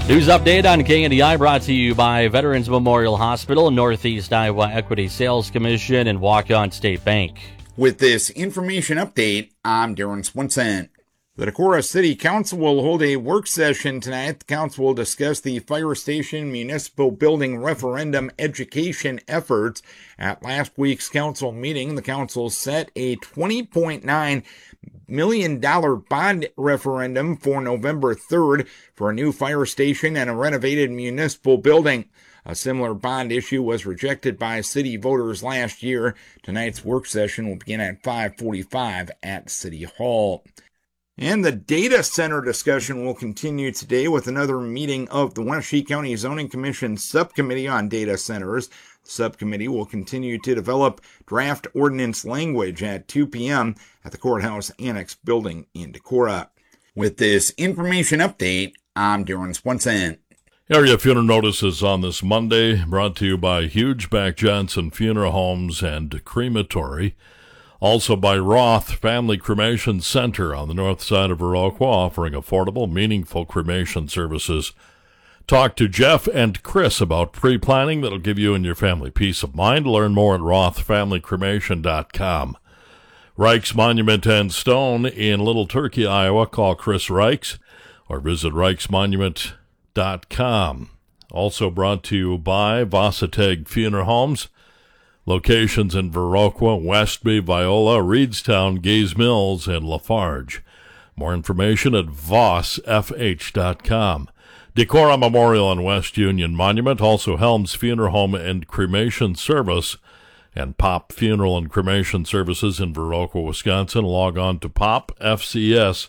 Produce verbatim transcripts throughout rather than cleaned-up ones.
News update on K N D I brought to you by Veterans Memorial Hospital, Northeast Iowa Equity Sales Commission, and Walk-On State Bank. With this information update, I'm Darren Swinson. The Decorah City Council will hold a work session tonight. The council will discuss the fire station municipal building referendum education efforts. At last week's council meeting, the council set a twenty point nine million dollars bond referendum for November third for a new fire station and a renovated municipal building. A similar bond issue was rejected by city voters last year. Tonight's work session will begin at five forty-five at City Hall. And the data center discussion will continue today with another meeting of the Wenatchee County Zoning Commission Subcommittee on Data Centers. The subcommittee will continue to develop draft ordinance language at two p.m. at the Courthouse Annex building in Decorah. With this information update, I'm Darren Swinson. Area funeral notices on this Monday, brought to you by Hugeback Johnson Funeral Homes and Crematory. Also by Roth Family Cremation Center on the north side of Viroqua, offering affordable, meaningful cremation services. Talk to Jeff and Chris about pre-planning that'll give you and your family peace of mind. Learn more at roth family cremation dot com. Reichs Monument and Stone in Little Turkey, Iowa. Call Chris Reichs or visit reichs monument dot com. Also brought to you by Vossateg Funeral Homes. Locations in Viroqua, Westby, Viola, Reedstown, Gaze Mills, and Lafarge. More information at voss f h dot com. Decorah Memorial and West Union Monument, also Helms Funeral Home and Cremation Service, and Pop Funeral and Cremation Services in Viroqua, Wisconsin. Log on to pop f c s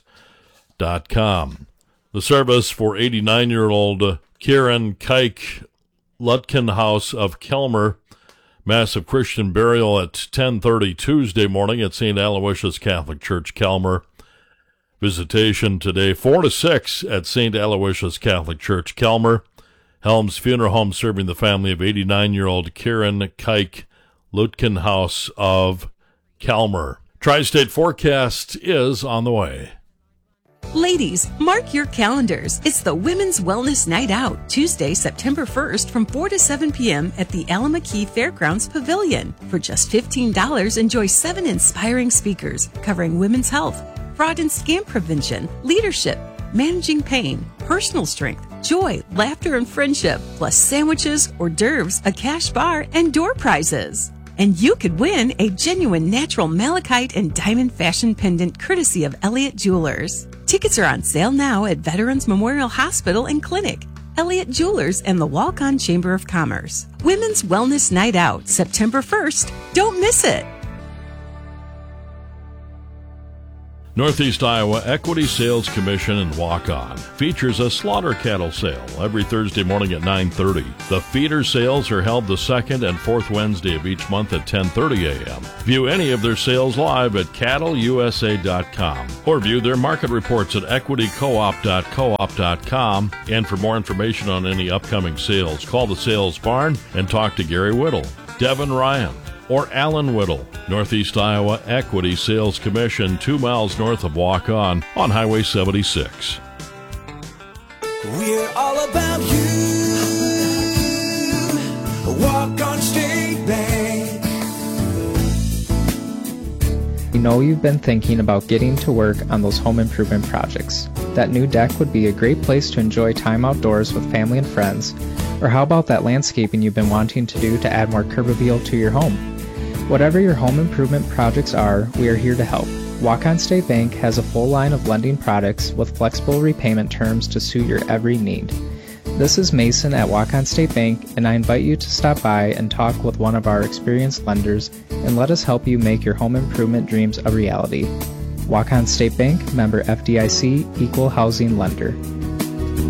dot com. The service for eighty-nine-year-old Kieran Kike Lutkenhaus of Kelmer. Massive Christian burial at ten thirty Tuesday morning at Saint Aloysius Catholic Church, Kelmer. Visitation today, four to six at Saint Aloysius Catholic Church, Kelmer. Helms Funeral Home serving the family of eighty-nine-year-old Kieran Kike Lutkenhaus of Kelmer. Tri-State forecast is on the way. Ladies, mark your calendars. It's the Women's Wellness Night Out, Tuesday, September first from four to seven p.m. at the Alameda Fairgrounds Pavilion. For just fifteen dollars, enjoy seven inspiring speakers covering women's health, fraud and scam prevention, leadership, managing pain, personal strength, joy, laughter, and friendship, plus sandwiches, hors d'oeuvres, a cash bar, and door prizes. And you could win a genuine natural malachite and diamond fashion pendant courtesy of Elliott Jewelers. Tickets are on sale now at Veterans Memorial Hospital and Clinic, Elliott Jewelers, and the Walk-On Chamber of Commerce. Women's Wellness Night Out, September first. Don't miss it. Northeast Iowa Equity Sales Commission and Walk-On features a slaughter cattle sale every Thursday morning at nine thirty. The feeder sales are held the second and fourth Wednesday of each month at ten thirty a.m. View any of their sales live at cattle u s a dot com or view their market reports at equity coop dot coop dot com. And for more information on any upcoming sales, call the Sales Barn and talk to Gary Whittle, Devin Ryan, or Alan Whittle. Northeast Iowa Equity Sales Commission, two miles north of Walk-On on Highway seventy-six. We're all about you. Walk-On State Bank. We know you've been thinking about getting to work on those home improvement projects. That new deck would be a great place to enjoy time outdoors with family and friends. Or how about that landscaping you've been wanting to do to add more curb appeal to your home? Whatever your home improvement projects are, we are here to help. Walk-On State Bank has a full line of lending products with flexible repayment terms to suit your every need. This is Mason at Walk-On State Bank, and I invite you to stop by and talk with one of our experienced lenders and let us help you make your home improvement dreams a reality. Walk-On State Bank, member F D I C, equal housing lender.